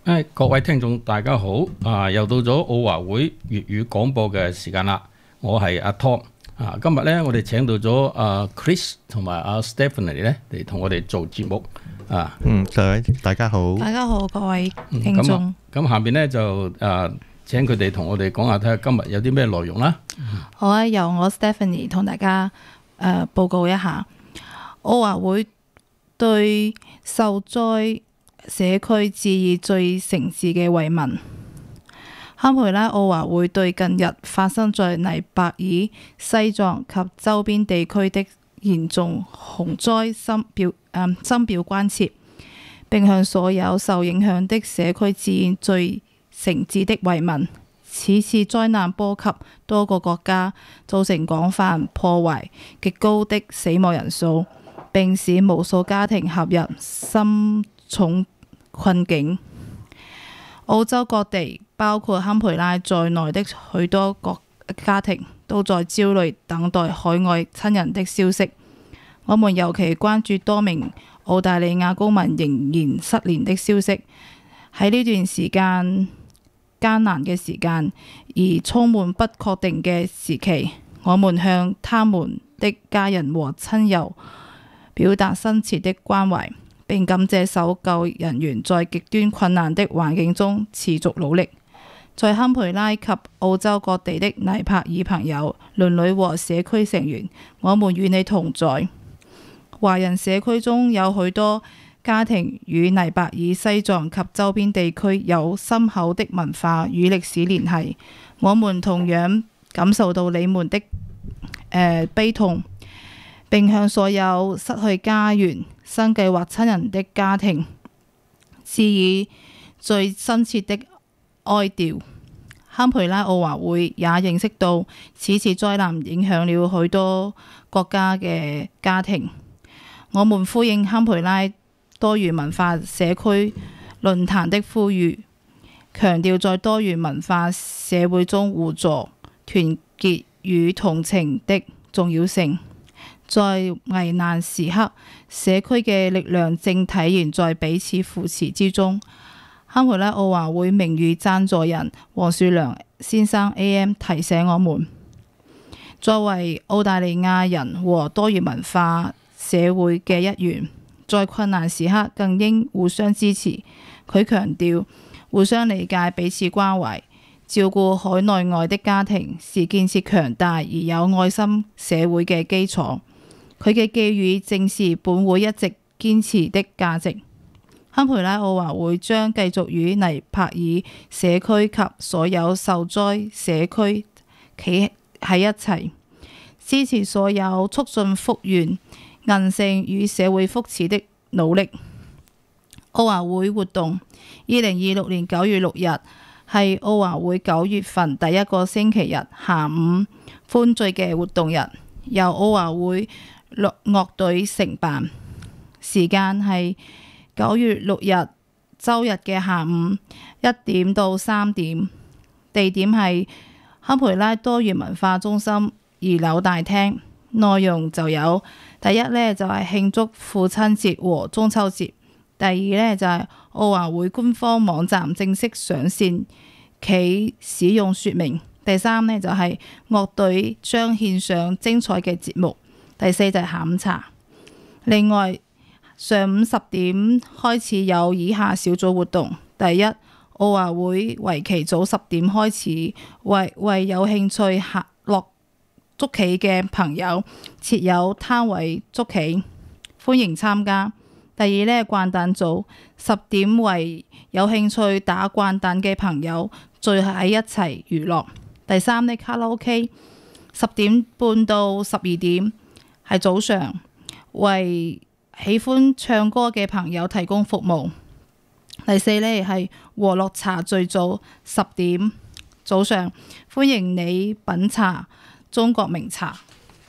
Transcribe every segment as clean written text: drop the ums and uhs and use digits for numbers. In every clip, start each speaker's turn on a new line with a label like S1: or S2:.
S1: 各位聽眾大家好，又到咗奧華會粵語廣播嘅時間啦。我係阿 Tom，今日咧我哋請到咗Chris 同埋阿 Stephanie 咧嚟同我哋做節目
S2: 各位大家好，
S3: 大家好，各位聽眾。
S1: 咁下邊咧就請佢哋同我哋講下，睇下今日有啲咩內容啦。
S3: 好啊，由我 Stephanie 同大家報告一下，奧華會對受災社區致以最誠摯嘅慰問。堪培拉奧華會對近日發生在尼泊爾、西藏及周邊地區的嚴重洪災深表關切，並向所有受影響的社區致以最誠摯的慰問。此次災難波及多個國家，造成廣泛破壞、極高的死亡人數，並使無數家庭陷入深重困境。澳洲各地，包括堪培拉在內的許多家庭都在焦慮等待海外親人的消息。我們尤其關注多名澳大利亞公民仍然失聯的消息。喺呢段時間艱難嘅時間而充滿不確定嘅時期，我們向他們的家人和親友表達深切的關懷，並感謝搜救人員在極端困難的環境中持續努力。在堪培拉及澳洲各地的尼泊爾朋友、鄰里和社區成員，我們與你同在。華人社區中有許多家庭與尼泊爾、西藏及周邊地區有深厚的文化與歷史聯繫，我們同樣感受到你們的悲痛，並向所有失去家園、生計或親人的家庭致以最深切的哀悼。堪培拉奧華會也認識到此次災難影響了許多國家嘅家庭，我們呼應堪培拉多元文化社區論壇的呼籲，強調在多元文化社會中互助、團結與同情的重要性。在危難時刻，社區嘅力量正體現在彼此扶持之中。堪培拉奧華會名譽贊助人黃樹良先生 AM 提醒我們，作為澳大利亞人和多元文化社會嘅一員，在困難時刻更應互相支持。佢強調，互相理解、彼此關懷、照顧海內外的家庭，是建設強大而有愛心社會嘅基礎。佢嘅寄語正是本會一直堅持的價值。堪培拉奧華會將繼續與尼泊爾社區及所有受災社區企喺一齊，支持所有促進復原、韌性與社會福祉的努力。奧華會活動2026年9月6日係奧華會9月份第一個星期日下午歡聚嘅活動日，由奧華會樂隊承辦，時間係9月6日周日嘅下午1點到3點，地點係堪培拉多元文化中心2樓大廳。內容就有第一呢，就係慶祝父親節和中秋節，第二呢，就係奧華會官方網站正式上線其使用說明，第三呢，就係樂隊將獻上精彩嘅節目，第四就係下午茶。另外上午10點開始有以下小組活動：第一，奧華會為期早10點開始，為有興趣落捉棋嘅朋友設有攤位捉棋，歡迎參加。第二呢，掼蛋組10點為有興趣打掼蛋嘅朋友聚喺一齊娛樂。第三呢，卡拉 OK 10點半到12點係早上，為喜歡唱歌嘅朋友提供服務。第四呢，係和樂茶聚組10點早上，歡迎你品茶中國名茶。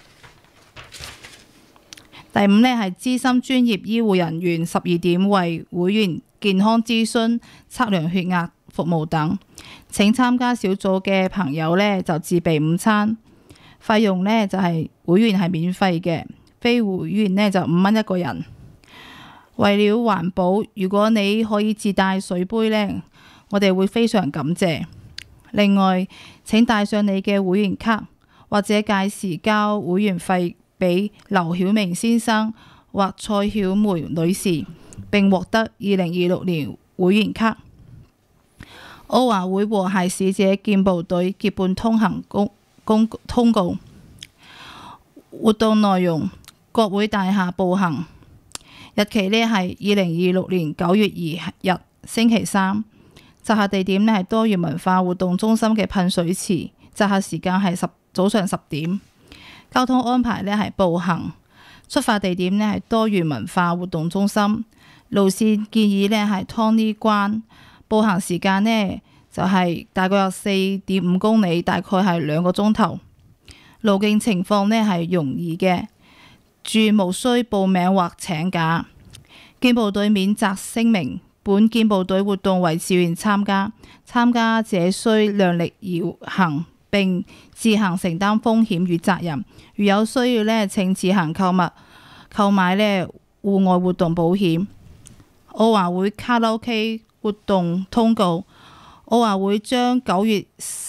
S3: 第五呢，係資深專業醫護人員12點為會員健康諮詢、測量血壓服務等。請參加小組嘅朋友呢，就自備午餐，費用呢，就係會員係免費嘅，非會員呢，就5蚊一個人。 為了環保，如果你可以自帶水杯呢，我哋會非常感謝。另外，請帶上你嘅會員卡，或者屆時交會員費俾劉曉明先生或蔡曉梅女士，並獲得2026年會員卡。澳華會和諧使者健步隊結伴通行通告活動內容：國會大廈步行，日期呢係2026年9月2日星期三。集合地點呢係多元文化活動中心嘅噴水池，集合時間係早上10點。交通安排呢係步行，出發地點呢係多元文化活動中心。路線建議呢係湯尼關，步行時間呢就係大概有4.5公里，大概係2個鐘頭。路徑情況呢係容易嘅，住無需報名或請假。健步隊免責聲明：本健步隊活動為自願參加，參加者需量力而行並自行承擔風險與責任。如有需要呢，請自行購買呢戶外活動保險。澳華會卡拉 OK 活動通告：澳華會將9月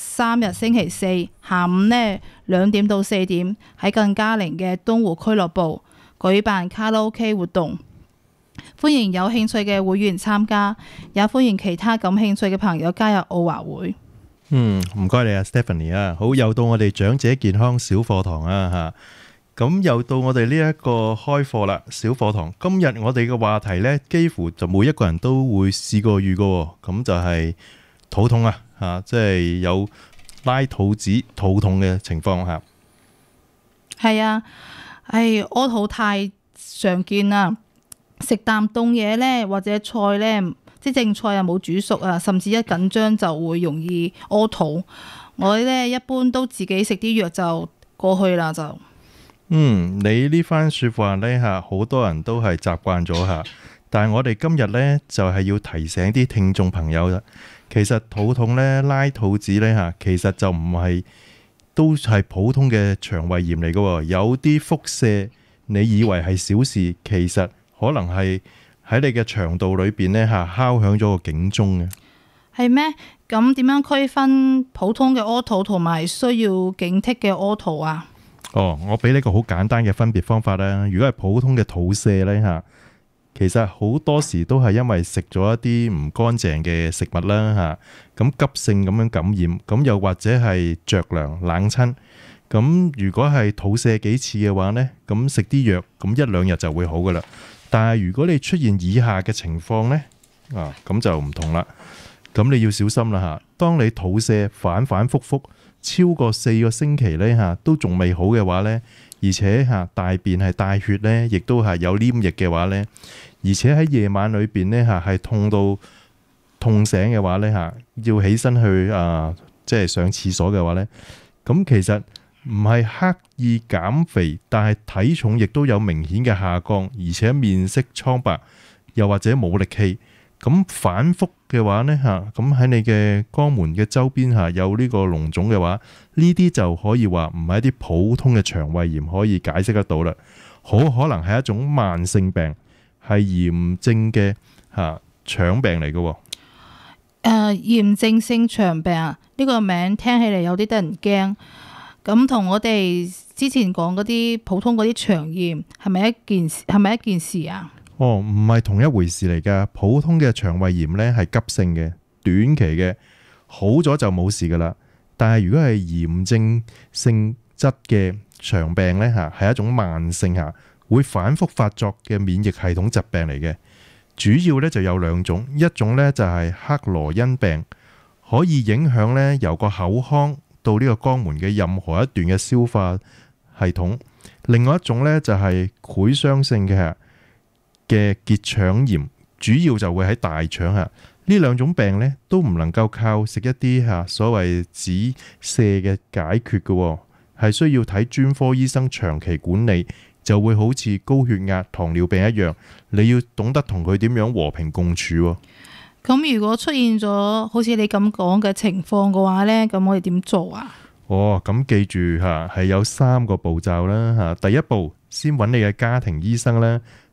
S3: 3日星期四下午呢2點到4點喺近嘉陵嘅東湖俱樂部舉辦卡拉 OK 活動，歡迎有興趣嘅會員參加，也歡迎其他感興趣嘅朋友加入澳華會。
S2: 唔該你啊 Stephanie 啊，好，又到我哋長者健康小課堂啊吓，咁又到我哋呢一個開課啦，小課堂。今日我哋嘅話題呢，幾乎就每一個人都會試過遇過，咁就係肚痛啊吓，即係有拉肚子、肚痛嘅情況吓。
S3: 係啊，屙肚太常見啦，食啖凍嘢呢，或者菜呢，即正菜又冇煮熟啊，甚至一緊張就會容易屙肚。我呢一般都自己食啲藥就過去啦就。
S2: 你呢番說話呢吓，好多人都係習慣咗吓，但係我哋今日呢，就係要提醒啲聽眾朋友啦。其實肚痛呢，拉肚子呢吓，其實就唔係都係普通嘅腸胃炎嚟㗎，有啲腹瀉你以為係小事，其實可能係喺你嘅腸道裏邊呢吓，敲響咗個警鐘嘅。係
S3: 咩？咁點樣區分普通嘅屙肚同埋需要警惕嘅屙肚啊？
S2: 我俾你個好簡單嘅分別方法啦。如果係普通嘅肚瀉呢吓，其實好多時都係因為食咗一啲唔乾淨嘅食物啦吓，咁急性咁樣感染，咁又或者係着涼冷親，咁如果係肚瀉幾次嘅話呢，咁食啲藥，咁1-2日就會好噶啦。但係如果你出現以下嘅情況呢，咁就唔同啦。咁你要小心啦吓。當你肚瀉反反复复超過4個星期呢吓，都仲未好嘅話呢，而且大便係帶血呢，亦都係有黏液嘅話呢，而且喺夜晚裏邊呢係痛到痛醒嘅話呢吓，要起身去即係上廁所嘅話呢，咁其實唔係刻意減肥，但係體重亦都有明顯嘅下降，而且面色蒼白，又或者冇力氣。咁反覆嘅話呢吓，咁喺你嘅肛門嘅周邊吓有呢個膿腫嘅話，呢啲就可以話唔係一啲普通嘅腸胃炎可以解釋得到啦，好可能係一種慢性病，係炎症嘅腸病嚟嘅。
S3: 炎症性腸病啊，呢個名聽起嚟有啲得人驚。咁同我哋之前講嗰啲普通嗰啲腸炎係咪一件事啊？
S2: 唔係同一回事嚟噶。普通嘅腸胃炎呢係急性嘅、短期嘅，好咗就冇事噶啦。但係如果係炎症性質嘅腸病呢吓，係一種慢性下會反覆發作嘅免疫系統疾病嚟嘅。主要呢就有2種，一種呢就係克羅恩病，可以影響呢由個口腔到呢個肛門嘅任何一段嘅消化系統。另外一種呢就係潰瘍性嘅結腸炎，主要就會喺大腸下。呢2種病呢都唔能夠靠食一啲所謂止瀉嘅解決嘅，係需要睇專科醫生長期管理，就會好似高血壓、糖尿病一樣，你要懂得同佢點樣和平共處。
S3: 咁如果出現咗好似你咁講嘅情況嘅話呢，咁我哋點做啊？
S2: 咁記住係有3個步驟啦。第一步，先揾你嘅家庭醫生啦，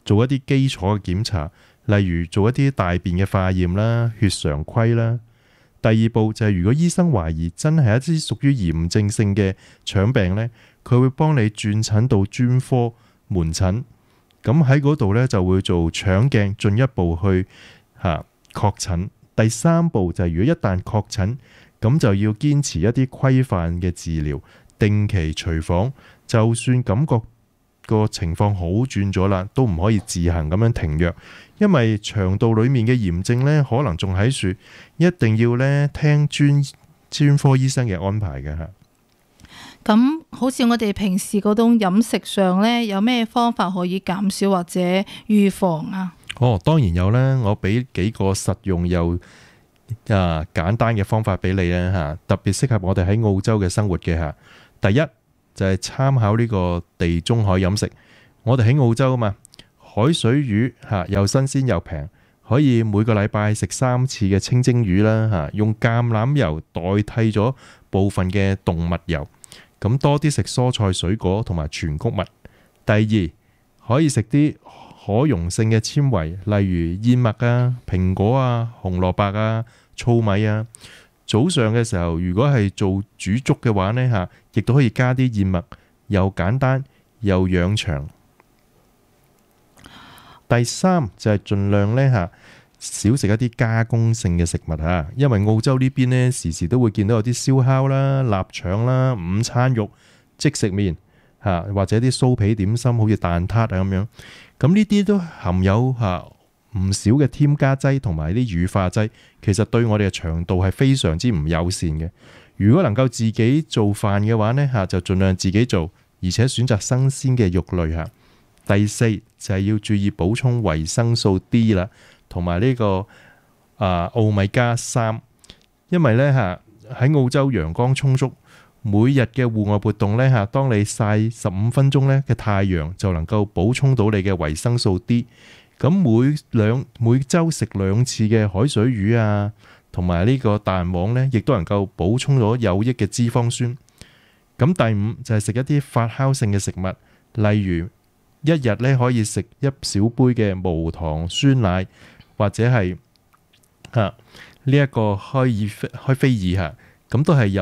S2: 做一啲基礎嘅檢查，例如做一啲大便嘅化驗啦、血常規啦。第二步就係如果醫生懷疑真係一啲屬於炎症性嘅腸病呢，佢會幫你轉診到專科門診。咁喺嗰度呢，就會做腸鏡，進一步去確診。第三步就係如果一旦確診，咁就要堅持一啲規範嘅治療，定期隨訪。就算感覺個情況好轉咗啦，都唔可以自行咁樣停藥，因為腸道裡面嘅炎症呢，可能仲喺處，一定要呢聽專科醫生嘅安排嘅嚇。
S3: 咁好似我哋平時嗰種飲食上呢，有咩方法可以減少或者預防啊？
S2: 當然有啦，我俾幾個實用又簡單嘅方法俾你啦嚇，特別適合我哋喺澳洲嘅生活嘅嚇。第一就係參考呢個地中海飲食，我哋喺澳洲啊嘛，海水魚又新鮮又平，可以每個禮拜食3次嘅清蒸魚啦嚇，用橄欖油代替咗部分嘅動物油。咁多啲食蔬菜水果同埋全穀物。第二，可以食啲可溶性嘅纖維，例如燕麥啊、蘋果啊、紅蘿蔔啊、糙米啊。早上嘅時候，如果係做煮粥嘅話呢，亦都可以加啲燕麥，又簡單又養腸。第三就係盡量呢少食一啲加工性嘅食物嚇，因為澳洲呢邊呢，時時都會見到有啲燒烤啦、臘腸啦、午餐肉、即食麵或者啲酥皮點心，好似蛋撻啊咁樣。咁呢啲都含有唔少嘅添加劑同埋啲乳化劑，其實對我哋嘅腸道係非常之唔友善嘅。如果能夠自己做飯嘅話呢，就盡量自己做，而且選擇新鮮嘅肉類嚇。第四就係要注意補充維生素 D 啦。同埋呢個奧米加3，因為呢喺澳洲陽光充足，每日嘅戶外活動呢當你曬15分鐘呢嘅太陽，就能夠補充到你嘅維生素 D。咁每週食2次嘅海水魚啊，同埋呢個蛋黃呢，亦都能夠補充咗有益嘅脂肪酸。咁第5就係食一啲發酵性嘅食物，例如一日呢可以食1小杯嘅無糖酸奶。或者係呢一個開菲爾咁都係有